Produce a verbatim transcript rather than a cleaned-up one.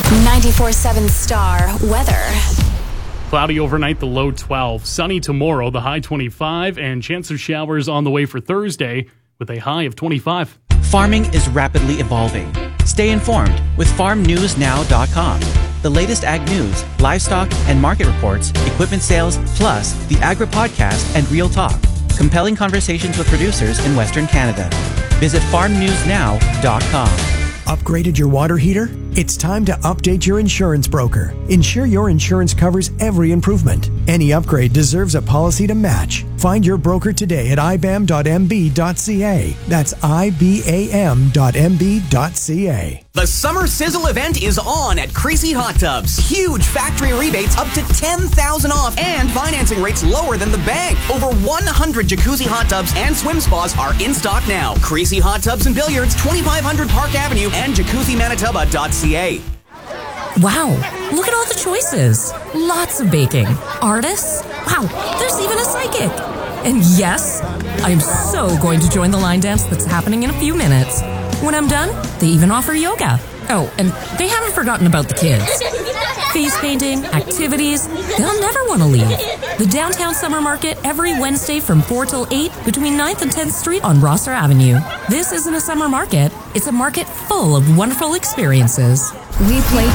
ninety-four point seven Star Weather. Cloudy overnight, the low twelve. Sunny tomorrow, the high twenty-five. And chance of showers on the way for Thursday with a high of twenty-five. Farming is rapidly evolving. Stay informed with farm news now dot com. The latest ag news, livestock and market reports, equipment sales, plus the Agri Podcast and Real Talk. Compelling conversations with producers in Western Canada. Visit farm news now dot com. Upgraded your water heater? It's time to update your insurance broker. Ensure your insurance covers every improvement. Any upgrade deserves a policy to match. Find your broker today at i b a m dot m b dot c a. That's I B A M dot M B dot C A. The Summer Sizzle event is on at Creasy Hot Tubs. Huge factory rebates up to ten thousand dollars off and financing rates lower than the bank. Over one hundred jacuzzi hot tubs and swim spas are in stock now. Creasy Hot Tubs and Billiards, twenty-five hundred Park Avenue and jacuzzi manitoba dot c a. Wow, look at all the choices. Lots of baking. Artists? Wow, there's even a psychic. And yes, I'm so going to join the line dance that's happening in a few minutes. When I'm done, they even offer yoga. Oh, and they haven't forgotten about the kids. Face painting, activities, they'll never want to leave. The Downtown Summer Market every Wednesday from four till eight between ninth and tenth Street on Rosser Avenue. This isn't a summer market, it's a market full of wonderful experiences. We play